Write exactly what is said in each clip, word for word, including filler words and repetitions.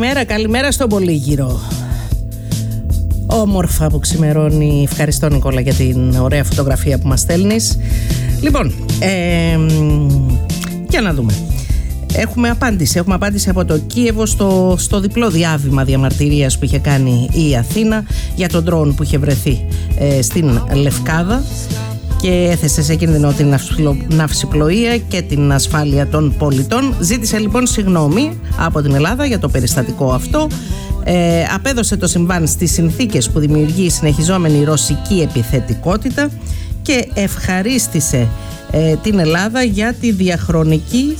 καλημέρα, καλημέρα στον Πολύγυρο. Όμορφα που ξημερώνει. Ευχαριστώ Νικόλα για την ωραία φωτογραφία που μας στέλνεις. Λοιπόν, ε, για να δούμε. Έχουμε απάντηση, έχουμε απάντηση από το Κίεβο στο, στο διπλό διάβημα διαμαρτυρίας που είχε κάνει η Αθήνα για τον ντρόουν που είχε βρεθεί ε, στην Λευκάδα και έθεσε σε κίνδυνο την ναυσιπλοεία και την ασφάλεια των πολιτών. Ζήτησε λοιπόν συγγνώμη από την Ελλάδα για το περιστατικό αυτό. Ε, απέδωσε το συμβάν στις συνθήκες που δημιουργεί η συνεχιζόμενη ρωσική επιθετικότητα και ευχαρίστησε ε, την Ελλάδα για τη διαχρονική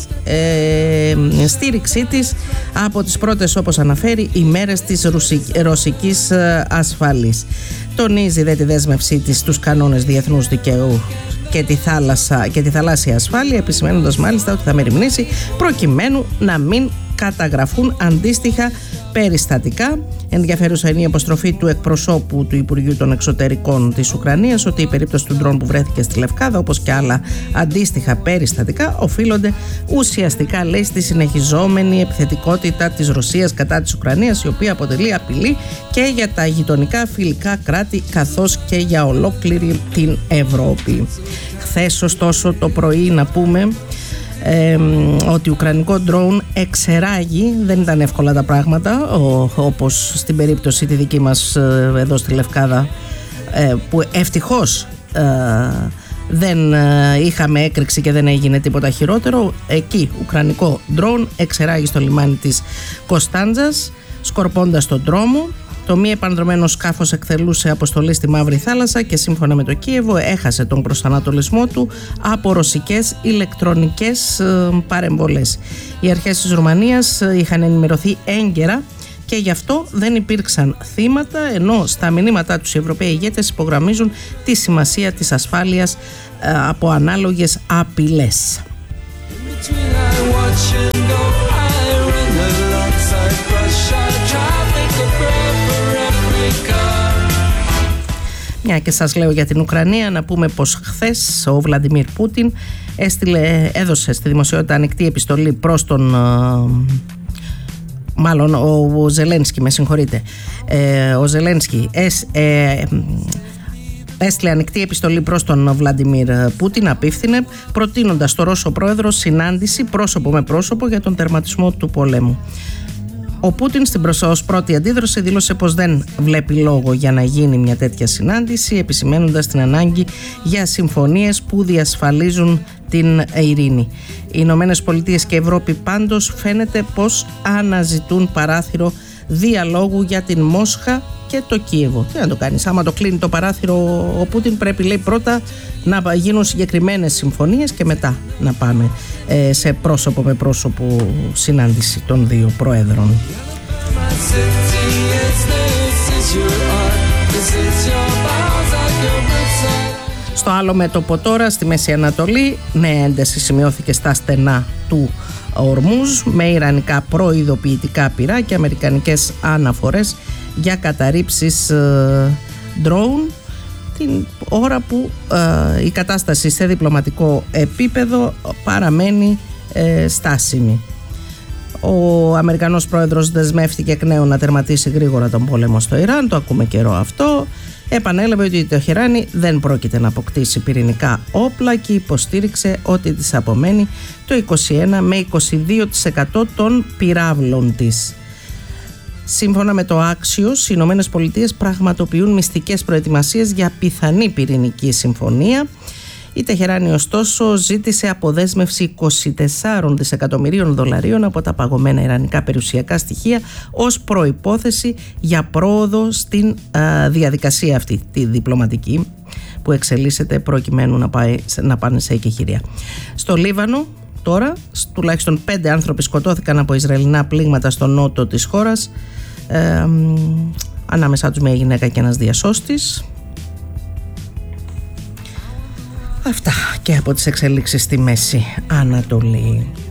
ε, στήριξή της από τις πρώτες, όπως αναφέρει, ημέρες της ρωσικής ασφάλειας. Τονίζει δε τη δέσμευσή της στους κανόνες διεθνούς δικαίου και τη, θάλασσα, και τη θαλάσσια ασφάλεια, επισημαίνοντας μάλιστα ότι θα μεριμνήσει προκειμένου να μην καταγραφούν αντίστοιχα περιστατικά. Ενδιαφέρουσα είναι η αποστροφή του εκπροσώπου του Υπουργείου των Εξωτερικών της Ουκρανίας ότι η περίπτωση του ντρόουν που βρέθηκε στη Λευκάδα, όπως και άλλα αντίστοιχα περιστατικά, οφείλονται ουσιαστικά, λέει, στη συνεχιζόμενη επιθετικότητα της Ρωσίας κατά της Ουκρανίας, η οποία αποτελεί απειλή και για τα γειτονικά φιλικά κράτη καθώς και για ολόκληρη την Ευρώπη. Χθες, ωστόσο, το πρωί να πούμε Ε, ότι ουκρανικό ντρόουν εξεράγει, δεν ήταν εύκολα τα πράγματα ο, όπως στην περίπτωση τη δική μας ε, εδώ στη Λευκάδα, ε, που ευτυχώς ε, δεν ε, είχαμε έκρηξη και δεν έγινε τίποτα χειρότερο. Εκεί ουκρανικό ντρόουν εξεράγει στο λιμάνι της Κωνσταντζας, σκορπώντας τον δρόμο. Το μη επανδρωμένο σκάφος εκτελούσε αποστολή στη Μαύρη Θάλασσα και σύμφωνα με το Κίεβο έχασε τον προσανατολισμό του από ρωσικές ηλεκτρονικές ε, παρεμβολές. Οι αρχές της Ρουμανίας είχαν ενημερωθεί έγκαιρα και γι' αυτό δεν υπήρξαν θύματα, ενώ στα μηνύματά τους οι Ευρωπαίοι ηγέτες υπογραμμίζουν τη σημασία της ασφάλειας ε, από ανάλογες απειλές. Μια και σας λέω για την Ουκρανία, να πούμε πως χθες ο Βλαντιμίρ Πούτιν έστειλε, έδωσε στη δημοσιότητα ανοιχτή επιστολή προς τον, μάλλον ο Ζελένσκι, με συγχωρείτε, ε, ο Ζελένσκι εσ, ε, έστειλε ανοιχτή επιστολή προς τον Βλαντιμίρ Πούτιν, απίφθινε, προτείνοντας στο Ρώσο πρόεδρο συνάντηση πρόσωπο με πρόσωπο για τον τερματισμό του πολέμου. Ο Πούτιν στην ως πρώτη αντίδραση δήλωσε πως δεν βλέπει λόγο για να γίνει μια τέτοια συνάντηση, επισημαίνοντας την ανάγκη για συμφωνίες που διασφαλίζουν την ειρήνη. Οι Ηνωμένες Πολιτείες και η Ευρώπη πάντως φαίνεται πως αναζητούν παράθυρο διαλόγου για την Μόσχα και το Κίεβο. Τι να το κάνεις, άμα το κλείνει το παράθυρο ο Πούτιν, πρέπει, λέει, πρώτα να γίνουν συγκεκριμένες συμφωνίες και μετά να πάμε ε, σε πρόσωπο με πρόσωπο συνάντηση των δύο προέδρων. Στο άλλο μέτωπο τώρα, στη Μέση Ανατολή, νέα ένταση σημειώθηκε στα στενά του Ορμούζ με ιρανικά προειδοποιητικά πυρά και αμερικανικές αναφορές για καταρρίψεις ντρόουν, την ώρα που ε, η κατάσταση σε διπλωματικό επίπεδο παραμένει ε, στάσιμη. Ο Αμερικανός πρόεδρος δεσμεύτηκε εκ νέου να τερματίσει γρήγορα τον πόλεμο στο Ιράν, το ακούμε καιρό αυτό. Επανέλαβε ότι το Τεχεράνι δεν πρόκειται να αποκτήσει πυρηνικά όπλα και υποστήριξε ότι της απομένει το είκοσι ένα με είκοσι δύο τοις εκατό των πυράβλων της. Σύμφωνα με το Axios, οι Ηνωμένες Πολιτείες πραγματοποιούν μυστικές προετοιμασίες για πιθανή πυρηνική συμφωνία. Η Τεχεράνη ωστόσο ζήτησε αποδέσμευση είκοσι τέσσερα δισεκατομμυρίων δολαρίων από τα παγωμένα ιρανικά περιουσιακά στοιχεία ως προϋπόθεση για πρόοδο στην α, διαδικασία αυτή τη διπλωματική που εξελίσσεται προκειμένου να, πάει, να πάνε σε εκεχηρία. Στο Λίβανο τώρα τουλάχιστον πέντε άνθρωποι σκοτώθηκαν από ισραηλινά πλήγματα στο νότο της χώρας, ε, ανάμεσά τους μια γυναίκα και ένας διασώστης. Αυτά και από τις εξελίξεις στη Μέση Ανατολή.